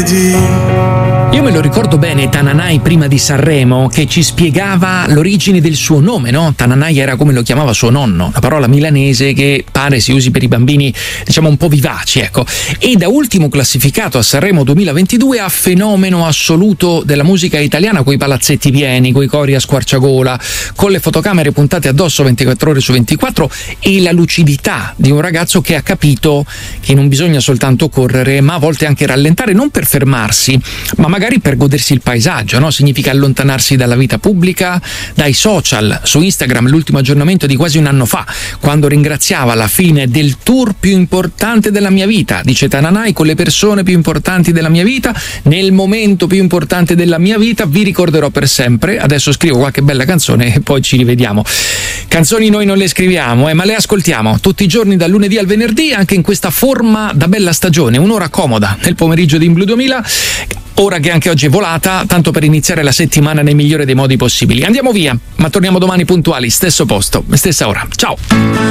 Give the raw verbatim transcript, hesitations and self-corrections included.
vedi. Io me lo ricordo bene Tananai prima di Sanremo, che ci spiegava l'origine del suo nome, no? Tananai era come lo chiamava suo nonno, una parola milanese che pare si usi per i bambini, diciamo un po' vivaci, ecco. E da ultimo classificato a Sanremo duemilaventidue a fenomeno assoluto della musica italiana, coi palazzetti pieni, coi cori a squarciagola, con le fotocamere puntate addosso ventiquattro ore su ventiquattro e la lucidità di un ragazzo che ha capito che non bisogna soltanto correre, ma a volte anche rallentare, non per fermarsi, ma magari per godersi il paesaggio, no? Significa allontanarsi dalla vita pubblica, dai social. Su Instagram l'ultimo aggiornamento di quasi un anno fa, quando ringraziava la fine del tour più importante della mia vita, dice Tananai, con le persone più importanti della mia vita, nel momento più importante della mia vita, vi ricorderò per sempre. Adesso scrivo qualche bella canzone e poi ci rivediamo. Canzoni noi non le scriviamo, eh, ma le ascoltiamo tutti i giorni dal lunedì al venerdì, anche in questa forma da bella stagione, un'ora comoda nel pomeriggio di In Blu duemila. Ora che anche oggi è volata, tanto per iniziare la settimana nel migliore dei modi possibili. Andiamo via, ma torniamo domani puntuali, stesso posto, stessa ora. Ciao!